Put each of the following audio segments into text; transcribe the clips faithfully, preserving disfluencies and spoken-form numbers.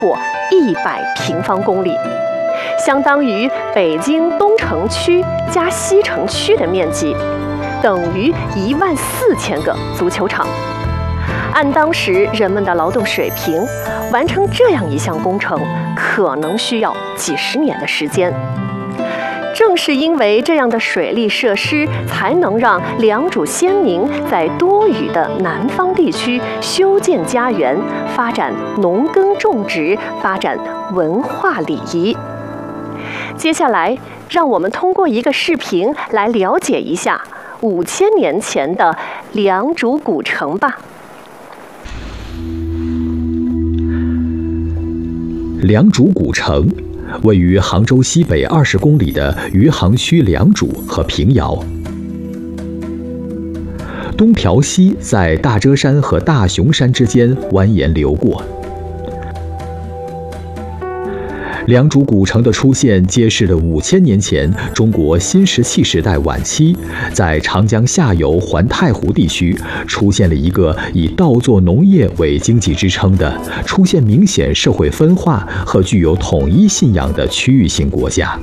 过一百平方公里，相当于北京东城区加西城区的面积，等于一万四千个足球场。按当时人们的劳动水平，完成这样一项工程可能需要几十年的时间。正是因为这样的水利设施，才能让良渚先民在多雨的南方地区修建家园，发展农耕种植，发展文化礼仪。接下来，让我们通过一个视频来了解一下五千年前的良渚古城吧。 良渚古城位于杭州西北二十公里的余杭区良渚和平遥。东瓢溪在大遮山和大雄山之间蜿蜒流过。良渚古城的出现，揭示了五千年前中国新石器时代晚期，在长江下游环太湖地区出现了一个以稻作农业为经济支撑的、出现明显社会分化和具有统一信仰的区域性国家。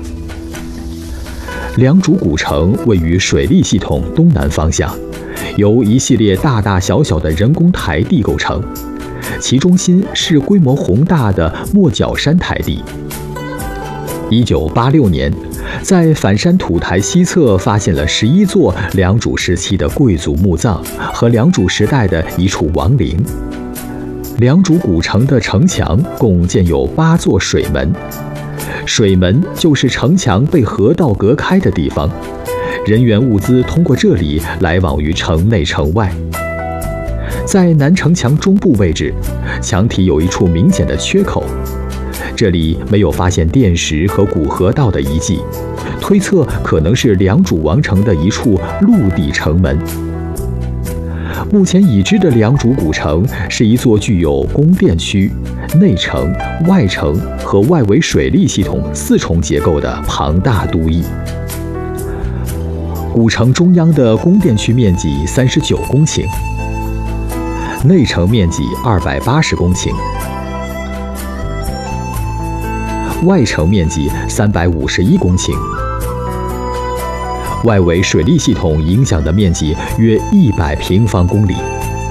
良渚古城位于水利系统东南方向，由一系列大大小小的人工台地构成，其中心是规模宏大的莫角山台地。一九八六年，在反山土台西侧发现了十一座良渚时期的贵族墓葬和良渚时代的一处王陵。良渚古城的城墙共建有八座水门，水门就是城墙被河道隔开的地方，人员物资通过这里来往于城内城外。在南城墙中部位置，墙体有一处明显的缺口，这里没有发现垫石和古河道的遗迹，推测可能是良渚王城的一处陆地城门。目前已知的良渚古城是一座具有宫殿区、内城、外城和外围水利系统四重结构的庞大都邑。古城中央的宫殿区面积三十九公顷，内城面积二百八十公顷，外城面积三百五十一公顷，外围水利系统影响的面积约一百平方公里。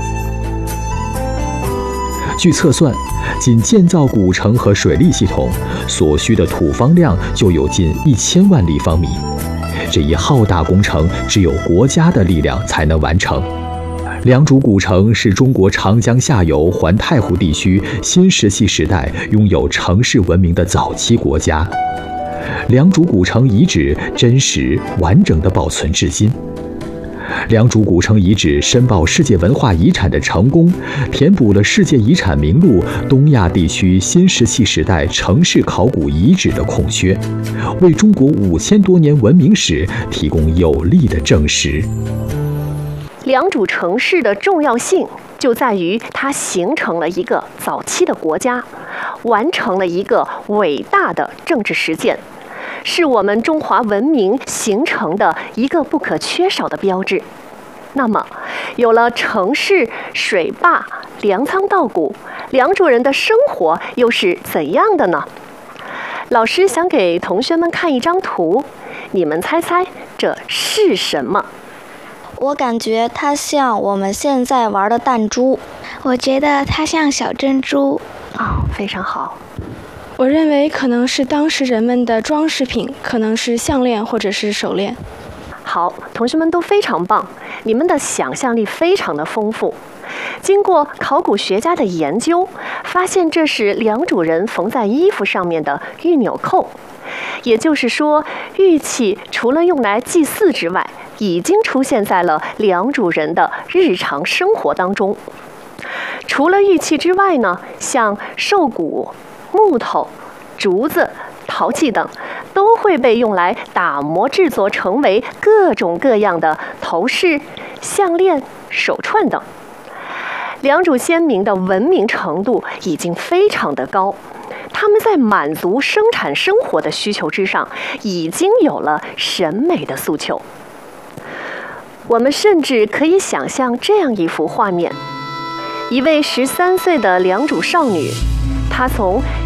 据测算，仅建造古城和水利系统所需的土方量就有近一千万立方米。这一浩大工程只有国家的力量才能完成。良渚古城是中国长江下游环太湖地区新石器时代拥有城市文明的早期国家。良渚古城遗址真实完整地保存至今。良渚古城遗址申报世界文化遗产的成功，填补了世界遗产名录东亚地区新石器时代城市考古遗址的空缺，为中国五千多年文明史提供有力的证实。 良渚城市的重要性就在于它形成了一个早期的国家，完成了一个伟大的政治实践，是我们中华文明形成的一个不可缺少的标志。那么，有了城市、水坝、粮仓稻谷，良渚人的生活又是怎样的呢？老师想给同学们看一张图，你们猜猜这是什么？ 我感觉它像我们现在玩的弹珠。 我觉得它像小珍珠。 哦，非常好。 我认为可能是当时人们的装饰品，可能是项链或者是手链。 好，同学们都非常棒，你们的想象力非常的丰富。经过考古学家的研究，发现这是良渚人缝在衣服上面的玉纽扣。也就是说，玉器除了用来祭祀之外，已经出现在了良渚人的日常生活当中。除了玉器之外呢，像兽骨、木头、竹子、陶器等，都会被用来打磨制作成为各种各样的头饰、项链、手串等。良渚先民的文明程度已经非常的高，他们在满足生产生活的需求之上，已经有了审美的诉求。我们甚至可以想象这样一幅画面：一位十三岁的良渚少女，她从